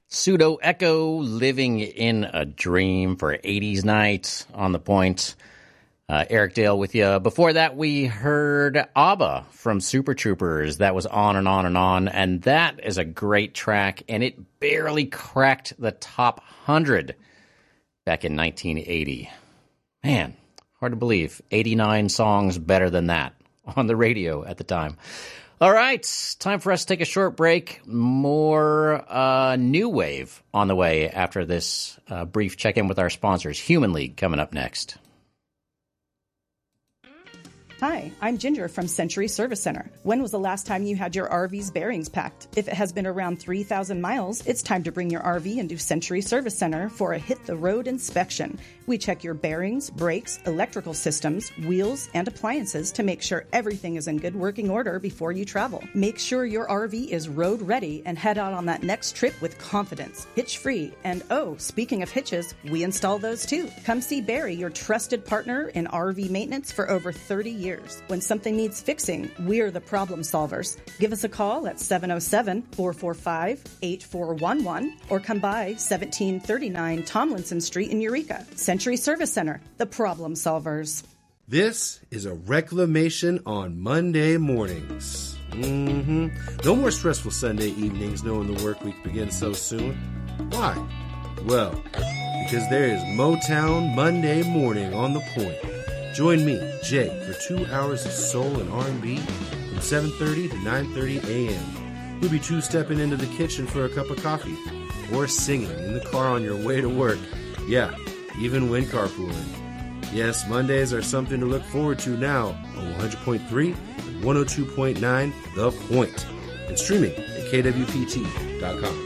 Pseudo Echo, Living in a Dream for 80s Night on the Point. Eric Dale with you. Before that, we heard ABBA from Super Troopers. That was On and On and On, and that is a great track, and it barely cracked the top 100 back in 1980. Man, hard to believe. 89 songs better than that on the radio at the time. All right, time for us to take a short break. More new wave on the way after this brief check-in with our sponsors. Human League coming up next. Hi, I'm Ginger from Century Service Center. When was the last time you had your RV's bearings packed? If it has been around 3,000 miles, it's time to bring your RV into Century Service Center for a hit-the-road inspection. We check your bearings, brakes, electrical systems, wheels, and appliances to make sure everything is in good working order before you travel. Make sure your RV is road ready and head out on that next trip with confidence. Hitch-free. And speaking of hitches, we install those too. Come see Barry, your trusted partner in RV maintenance for over 30 years. When something needs fixing, we're the problem solvers. Give us a call at 707-445-8411 or come by 1739 Tomlinson Street in Eureka. Century Service Center, the problem solvers. This is a reclamation on Monday mornings. No more stressful Sunday evenings knowing the work week begins so soon. Why? Well, because there is Motown Monday morning on the Point. Join me, Jay, for 2 hours of soul and R&B from 7:30 to 9:30 a.m. We'll be two-stepping into the kitchen for a cup of coffee or singing in the car on your way to work. Yeah, even when carpooling. Yes, Mondays are something to look forward to now on 100.3 and 102.9 The Point and streaming at kwpt.com.